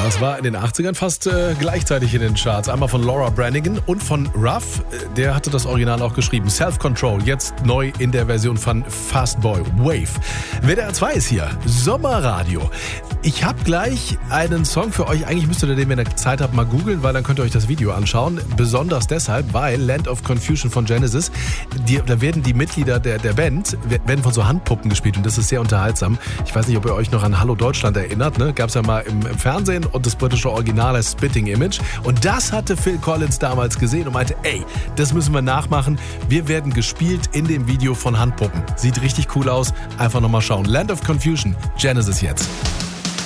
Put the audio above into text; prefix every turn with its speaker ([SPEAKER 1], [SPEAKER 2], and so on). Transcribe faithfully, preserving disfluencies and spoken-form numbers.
[SPEAKER 1] Das war in den achtzigern fast äh, gleichzeitig in den Charts. Einmal von Laura Branigan und von Ruff. Der hatte das Original auch geschrieben. Self-Control, jetzt neu in der Version von Fastboy Wave. W D R zwei ist hier. Sommerradio. Ich habe gleich einen Song für euch. Eigentlich müsstet ihr den, wenn ihr Zeit habt, mal googeln, weil dann könnt ihr euch das Video anschauen. Besonders deshalb, weil Land of Confusion von Genesis, die, da werden die Mitglieder der, der Band, werden von so Handpuppen gespielt und das ist sehr unterhaltsam. Ich weiß nicht, ob ihr euch noch an Hallo Deutschland erinnert. Ne? Gab es ja mal im, im Fernsehen und das britische Original heißt Spitting Image. Und das hatte Phil Collins damals gesehen und meinte, ey, das müssen wir nachmachen. Wir werden gespielt in dem Video von Handpuppen. Sieht richtig cool aus. Einfach nochmal schauen. Land of Confusion, Genesis jetzt.